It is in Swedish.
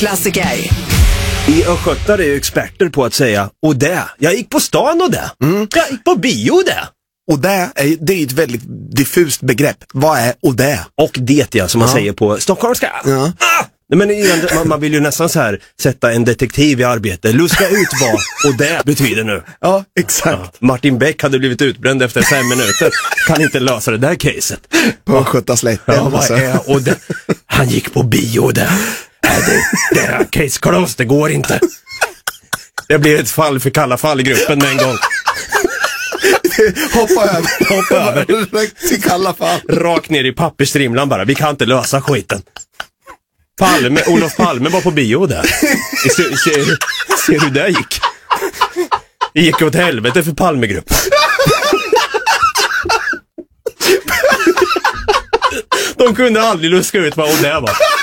Rockklassiker. I östgötar är ju experter på att säga och det. Jag gick på stan och det. Jag gick på bio det. Och det är ett väldigt diffust begrepp. Vad är och det? Och det, ja, som man säger på stockholmska. Ja. Men man vill ju nästan så här sätta en detektiv i arbete. Luska ut vad och det betyder nu. Ja, exakt. Ja. Martin Beck hade blivit utbränd efter 5 minuter. Kan inte lösa det där caset. På Skötaslätt. Ja, vad är och det? Han gick på bio där. Det här case closed, det går inte. Det blir ett fall för kalla fall-gruppen med en gång. Hoppa över. Rätt till kalla fall. Rakt ner i pappersstrimlan bara. Vi kan inte lösa skiten. Olof Palme var på bio där. Ser hur det gick? Det gick åt helvete för Palmegruppen. De kunde aldrig luska ut vad och det var.